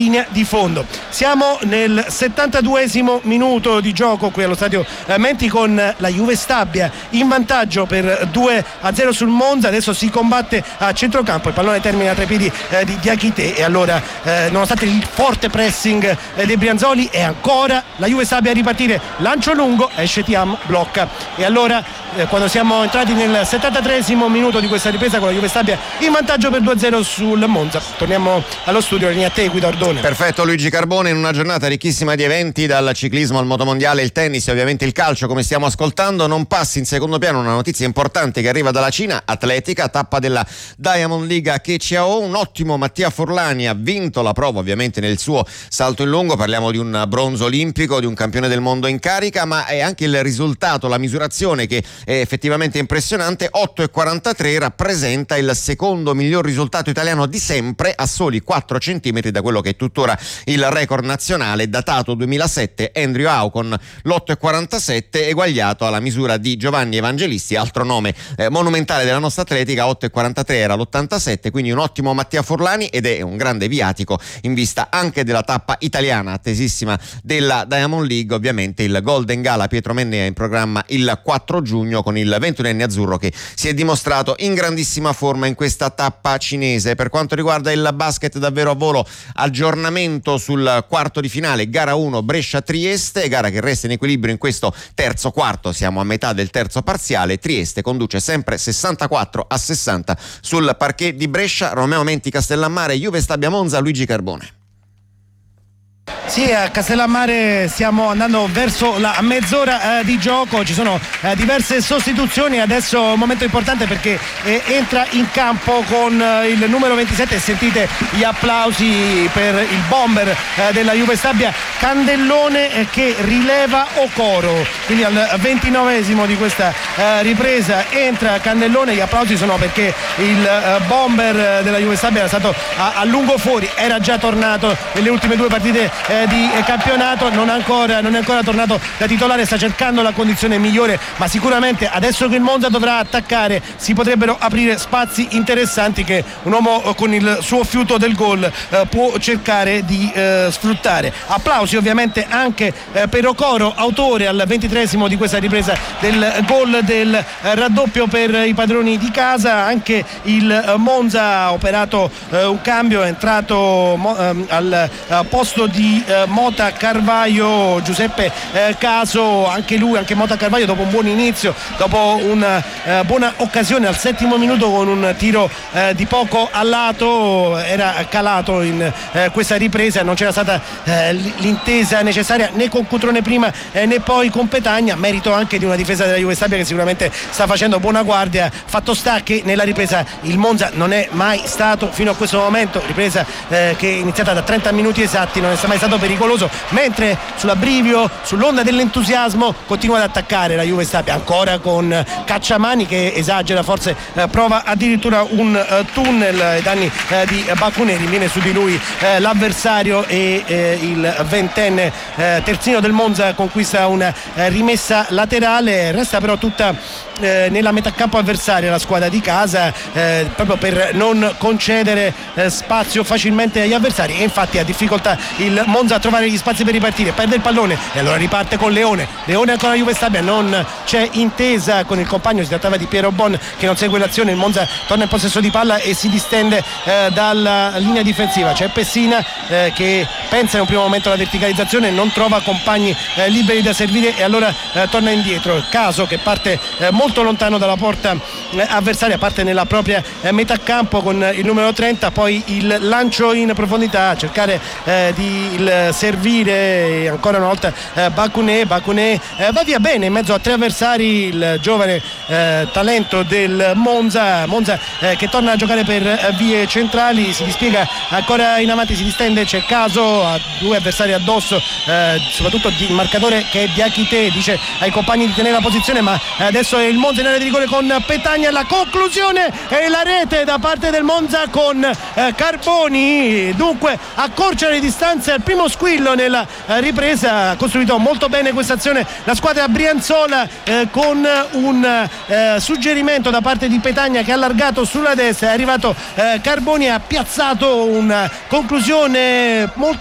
linea di fondo. Siamo nel 72esimo minuto di gioco qui allo stadio Menti, con la Juve Stabia in vantaggio per 2-0 sul Monza. Adesso si combatte a centrocampo, il pallone termina tra i piedi di Diakité e allora nonostante il forte pressing dei Brianzoli è ancora la Juve Stabia a ripartire, lancio lungo, esce Thiam, blocca e allora quando siamo entrati nel 73esimo minuto di questa ripresa con la Juve Stabia in vantaggio per 2-0 sul Monza. Torniamo allo studio, linea a te Guido Ardone. Perfetto Luigi Carbone, in una giornata ricchissima di eventi, dal ciclismo al motomondiale, il tennis e ovviamente il calcio come stiamo ascoltando. Non passi in secondo piano una notizia importante che arriva dalla Cina, atletica, tappa della Diamond League a Keqiao. Un ottimo Mattia Forlani ha vinto la prova ovviamente nel suo salto in lungo, parliamo di un bronzo olimpico, di un campione del mondo in carica, ma è anche il risultato, la misurazione che è effettivamente impressionante. 8,43 rappresenta il secondo miglior risultato italiano di sempre, a soli 4 centimetri da quello che è tuttora il record nazionale datato 2007, Andrew Howe con l'8,47 eguagliato alla misura di Giovanni Evangelisti, altro nome monumentale della nostra atletica. 8,43 era l'87, quindi un ottimo Mattia Forlani ed è un grande viatico in vista anche della tappa italiana attesissima della Diamond League. Ovviamente il Golden Gala Pietro Mennea in programma il 4 giugno con il 21enne azzurro che si è dimostrato in grandissima forma in questa tappa cinese. Per quanto riguarda il basket, davvero a volo aggiornamento sul quarto di finale, gara 1 Brescia-Trieste, gara che resta in equilibrio in questo terzo quarto, siamo a metà del terzo parziale. Trieste conduce sempre 64-60 sul parquet di Brescia. Romeo Menti Castellammare, Juve Stabia Monza, Luigi Carbone. Sì, a Castellammare stiamo andando verso la mezz'ora di gioco, ci sono diverse sostituzioni, adesso un momento importante perché entra in campo con il numero 27, sentite gli applausi per il bomber della Juve Stabia, Candellone, che rileva Okoro, quindi al 29esimo di questa ripresa entra Candellone. Gli applausi sono perché il bomber della Juve Stabia era stato a lungo fuori, era già tornato nelle ultime due partite di campionato, non è ancora tornato da titolare, sta cercando la condizione migliore, ma sicuramente adesso che il Monza dovrà attaccare si potrebbero aprire spazi interessanti che un uomo con il suo fiuto del gol può cercare di sfruttare. Applausi ovviamente anche per Okoro, autore al 23esimo di questa ripresa del gol del raddoppio per i padroni di casa. Anche il Monza ha operato un cambio, è entrato al posto di Mota Carvaio Giuseppe Caso, anche Mota Carvaio dopo un buon inizio, dopo una buona occasione al 7° minuto con un tiro di poco a lato, era calato in questa ripresa, non c'era stata l'intesa necessaria né con Cutrone prima né poi con Petagna, merito anche di una difesa della Juve Stabia che sicuramente sta facendo buona guardia. Fatto sta che nella ripresa il Monza non è mai stato fino a questo momento, ripresa che è iniziata da 30 minuti esatti, non è mai stato pericoloso, mentre sull'abbrivio, sull'onda dell'entusiasmo continua ad attaccare la Juve Stabia, ancora con Cacciamani che esagera, forse prova addirittura un tunnel ai danni di Bacuneri, viene su di lui l'avversario e il 20enne terzino del Monza conquista una rimessa laterale. Resta però tutta nella metà campo avversaria la squadra di casa, proprio per non concedere spazio facilmente agli avversari, e infatti ha difficoltà il Monza a trovare gli spazi per ripartire, perde il pallone e allora riparte con Leone ancora Juve Stabia, non c'è intesa con il compagno, si trattava di Piero Bon che non segue l'azione, il Monza torna in possesso di palla e si distende dalla linea difensiva. C'è Pessina che pensa in un primo momento alla verticalizzazione, non trova compagni liberi da servire e allora torna indietro. Caso che parte molto lontano dalla porta avversaria, parte nella propria metà campo con il numero 30, poi il lancio in profondità a cercare di servire ancora una volta Bacunè va via bene in mezzo a tre avversari il giovane talento del Monza che torna a giocare per vie centrali, si dispiega ancora in avanti, si distende, c'è Caso, ha due avversari addosso, soprattutto il marcatore che è Diakité dice ai compagni di tenere la posizione, ma adesso è il Monza in area di rigore con Petagna, la conclusione e la rete da parte del Monza con Carboni. Dunque accorcia le distanze al primo squillo nella ripresa. Ha costruito molto bene questa azione la squadra brianzola, con un suggerimento da parte di Petagna che ha allargato sulla destra, è arrivato Carboni, ha piazzato una conclusione molto